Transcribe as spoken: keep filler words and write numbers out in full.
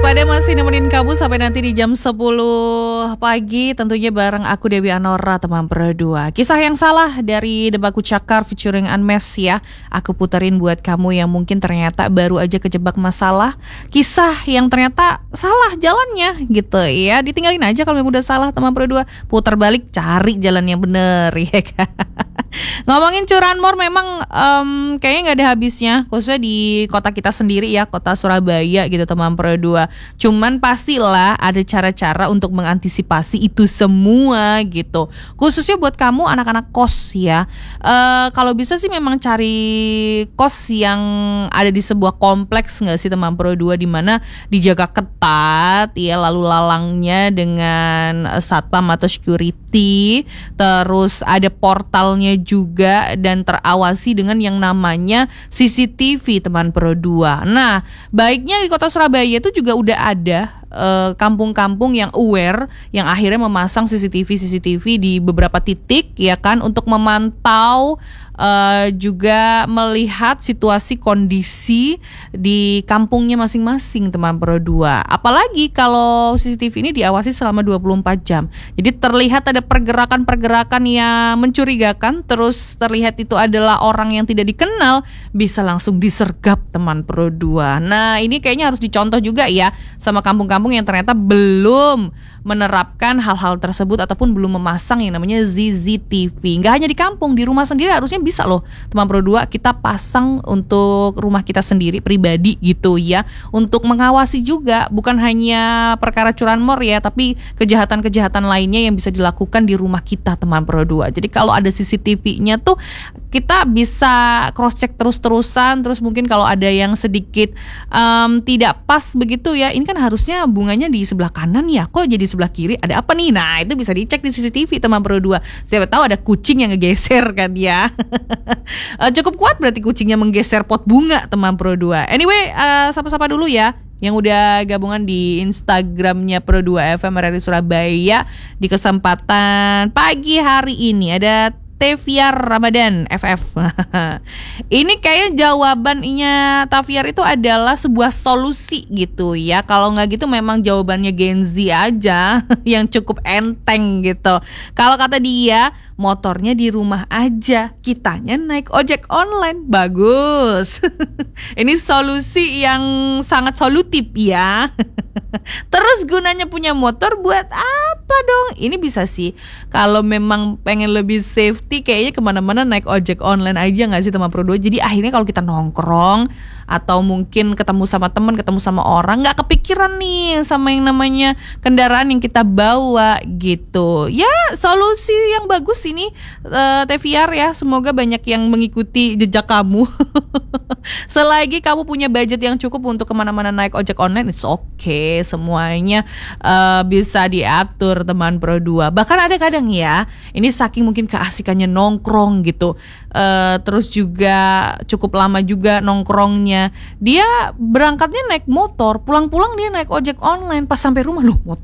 Waspada masih nemenin kamu sampai nanti di jam sepuluh pagi. Tentunya bareng aku Dewi Anora, teman berdua. Kisah yang salah dari Debaku Cakar featuring Unmes ya. Aku puterin buat kamu yang mungkin ternyata baru aja kejebak masalah. Kisah yang ternyata salah jalannya gitu ya. Ditinggalin aja kalau memang udah salah, teman berdua. Putar balik, cari jalan yang bener ya kan. Ngomongin curanmor memang um, kayaknya gak ada habisnya, khususnya di kota kita sendiri ya, kota Surabaya gitu teman berdua. Cuman pastilah ada cara-cara untuk mengantisipasi itu semua gitu. Khususnya buat kamu anak-anak kos ya. uh, Kalau bisa sih memang cari kos yang ada di sebuah kompleks gak sih teman berdua, dimana dijaga ketat ya, lalu lalangnya dengan satpam atau security. Terus ada portalnya juga dan terawasi dengan yang namanya C C T V teman Pro dua. Nah, baiknya di kota Surabaya itu juga udah ada uh, kampung-kampung yang aware, yang akhirnya memasang C C T V C C T V di beberapa titik ya kan, untuk memantau uh, juga melihat situasi kondisi di kampungnya masing-masing teman Pro dua. Apalagi kalau C C T V ini diawasi selama dua puluh empat jam. Jadi terlihat ada pergerakan-pergerakan yang mencurigakan, terus terlihat itu adalah orang yang tidak dikenal, bisa langsung disergap teman Pro dua. Nah, ini kayaknya harus dicontoh juga ya sama kampung-kampung yang ternyata belum menerapkan hal-hal tersebut ataupun belum memasang yang namanya C C T V. Nggak hanya di kampung, di rumah sendiri harusnya bisa loh teman Pro dua kita pasang untuk rumah kita sendiri pribadi gitu ya, untuk mengawasi juga bukan hanya perkara curanmor ya, tapi kejahatan-kejahatan lainnya yang bisa dilakukan di rumah kita teman Pro dua. Jadi kalau ada C C T V-nya tuh kita bisa cross check terus-terusan. Terus mungkin kalau ada yang sedikit um, tidak pas begitu ya, ini kan harusnya bunganya di sebelah kanan ya, kok jadi sebelah kiri, ada apa nih? Nah, itu bisa dicek di C C T V teman Pro dua. Siapa tahu ada kucing yang ngegeser kan ya. uh, cukup kuat berarti kucingnya menggeser pot bunga teman Pro dua. Anyway, uh, sapa-sapa dulu ya yang udah gabungan di Instagramnya Pro dua F M R R I Surabaya di kesempatan pagi hari ini. Ada Tafiar Ramadan F F. Ini kayak jawabannya Tafiar itu adalah sebuah solusi gitu ya. Kalau nggak gitu memang jawabannya Gen Z aja yang cukup enteng gitu. Kalau kata dia, motornya di rumah aja, kitanya naik ojek online. Bagus. Ini solusi yang sangat solutif ya. Terus gunanya punya motor buat apa dong? Ini bisa sih kalau memang pengen lebih safety, kayaknya kemana-mana naik ojek online aja gak sih teman Pro dua. Jadi akhirnya kalau kita nongkrong atau mungkin ketemu sama teman, ketemu sama orang, gak kepikiran nih sama yang namanya kendaraan yang kita bawa gitu. Ya, solusi yang bagus ini uh, T V R ya. Semoga banyak yang mengikuti jejak kamu. Selagi kamu punya budget yang cukup untuk kemana-mana naik ojek online, it's okay. Semuanya uh, bisa diatur teman Pro dua. Bahkan ada kadang ya, ini saking mungkin keasikannya nongkrong gitu, uh, terus juga cukup lama juga nongkrongnya, dia berangkatnya naik motor, pulang-pulang dia naik ojek online. Pas sampai rumah, loh motor